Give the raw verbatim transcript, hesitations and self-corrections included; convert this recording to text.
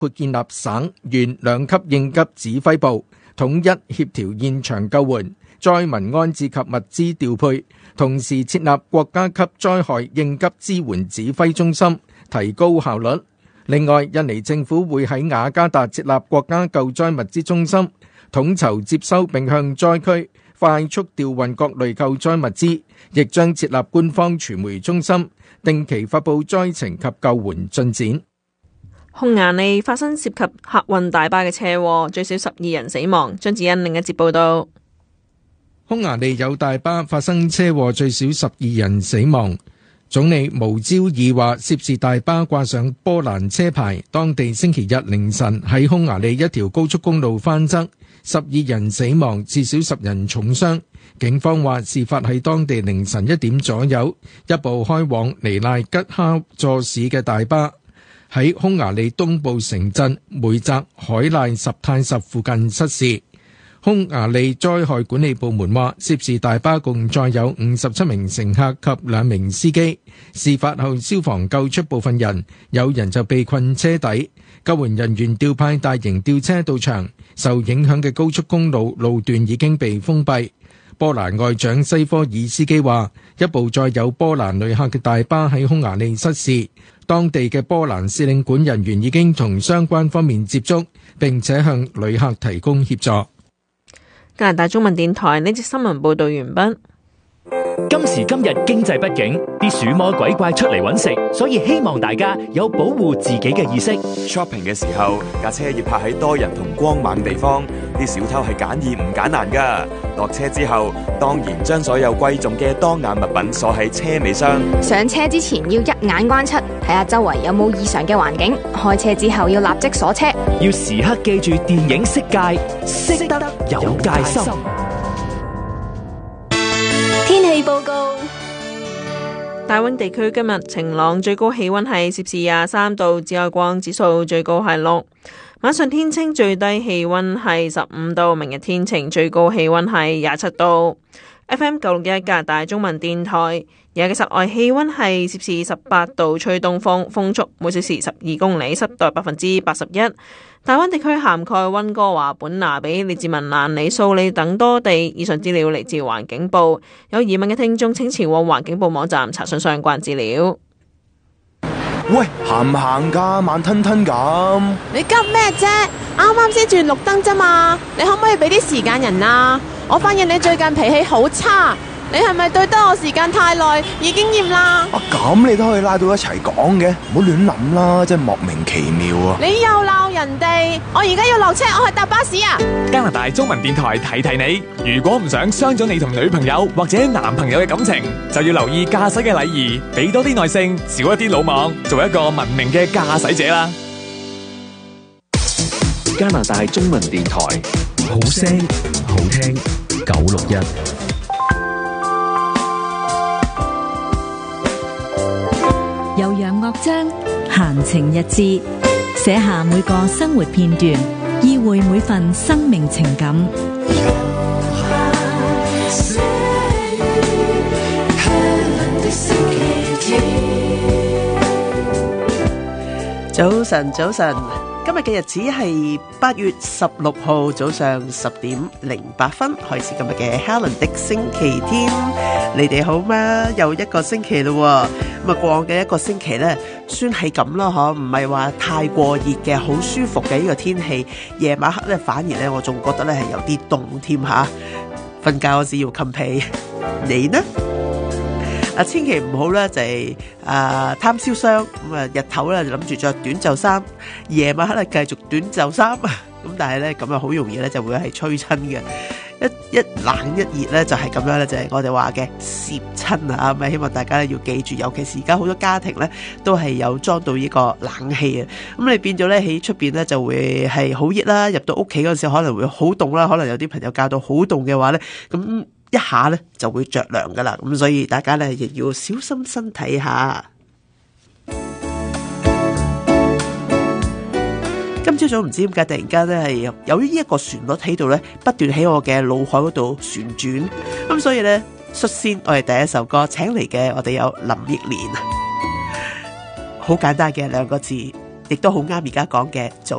括建立省縣兩級應急指揮部，統一協調現場救援、災民安置及物資調配，同時設立國家級災害應急支援指揮中心，提高效率。另外，印尼政府會喺雅加達設立國家救災物資中心，統籌接收並向災區快速調運各類救災物資，亦將設立官方傳媒中心，定期發布災情及救援進展。 匈牙利發生涉及客運大巴嘅車禍，最少十二人死亡。張子欣另一節報道。 匈牙利有大巴發生車禍，最少十二人死亡。總理無招爾話，涉事大巴掛上波蘭車牌，當地星期日凌晨喺匈牙利一條高速公路翻側，十二人死亡，至少十人重傷。警方話，事發喺當地凌晨一點左右，一部開往尼賴吉哈佐市嘅大巴喺匈牙利東部城鎮梅澤海賴什泰什附近失事。匈牙利災害管理部門話，涉事大巴共載有五十七名乘客及兩名司機。事發後，消防救出部分人，有人就被困車底。救援人員調派大型吊車到場，受影響嘅高速公路路段已經被封閉。波蘭外長西科爾斯基話，一部載有波蘭旅客嘅大巴喺匈牙利失事，當地嘅波蘭使領館人員已經同相關方面接觸，並且向旅客提供協助。 加拿大中文電台呢節新聞報道完畢。 今時今日經濟不景，啲鼠魔鬼怪出嚟揾食，所以希望大家有保護自己嘅意識。 Shopping 嘅時候，架車要泊喺多人同光猛地方，啲小偷係揀易唔揀難噶。落車之後，當然將所有貴重嘅當眼物品鎖喺車尾箱。 上車之前要一眼關七，睇下周圍有冇異常嘅環境。開車之後要立即鎖車， 要時刻記住電影色戒，識得有戒心。 天氣報告。 大溫地區今日晴朗，最高氣溫係攝氏廿三度，紫外光指數最高係六。晚上天清，最低氣溫係十五度。明日天晴，最高氣溫係廿七度。F M 九六一加拿大中文電台，而家嘅室外氣溫係攝氏十八度，吹東風，風速每小時十二公里，濕度百分之八十一。大溫地區涵蓋溫哥華、本拿比、列治文蘭、里素里等多地。以上資料嚟自環境部，有疑問嘅聽眾請前往環境部網站查詢相關資料。 喂，行唔行㗎？慢吞吞咁。 你急咩啫？啱啱先轉綠燈啫嘛，你可唔可以俾啲時間人啊？我發現你最近脾氣好差，你係咪對得我時間太耐，已經厭啦？ 啊，咁你都可以拉到一齊講嘅，唔好亂諗啦，真係莫名其妙啊！ 你又鬧人哋，我而家要落車，我去搭巴士啊！ 加拿大中文電台提提你，如果唔想傷咗你同女朋友或者男朋友嘅感情，就要留意駕駛嘅禮儀，俾多啲耐性，少一啲魯莽，做一個文明嘅駕駛者啦。 加拿大中文電台，好聲好聽九六一。 由楊岳章閒情逸致，寫下每個生活片段，意會每份生命情感。 早晨，早晨。今日嘅日子係八月十六號早上十點零八分，開始今日嘅 Helen 的星期天。你哋好嗎？又一個星期咯，咁啊過往嘅一個星期呢，算係咁啦，嗬，唔係話太過熱嘅，好舒服嘅呢個天氣。夜晚黑呢，反而呢，我仲覺得呢係有啲凍添吓，瞓覺嗰時要冚被。你呢？啊，千祈唔好咧，就係啊貪燒傷咁啊！日頭咧就諗住着短袖衫，夜晚黑咧繼續短袖衫咁，但係咧咁啊好容易咧就會係吹親嘅。一一冷一熱咧就係咁樣咧，就係我哋話嘅攝親啊！咁啊，希望大家咧要記住，尤其是而家好多家庭咧都係有裝到呢個冷氣啊！咁你變咗咧喺出邊咧就會係好熱啦，入到屋企嗰陣時可能會好凍啦，可能有啲朋友教到好凍嘅話咧咁。一下咧就會着涼噶啦，咁所以大家咧亦要小心身體下。今朝早唔知點解突然間咧係有呢一個旋律喺度咧，不斷喺我嘅腦海嗰度旋轉，咁所以咧率先我哋第一首歌請嚟嘅，我哋有林憶蓮，好簡單嘅兩個字， 亦都好啱而家講嘅早